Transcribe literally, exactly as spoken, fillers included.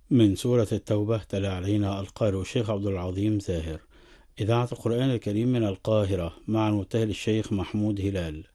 من سورة التوبة تلا علينا القارئ الشيخ عبد العظيم زاهر. إذاعة القرآن الكريم من القاهرة مع المبتهل الشيخ محمود هلال.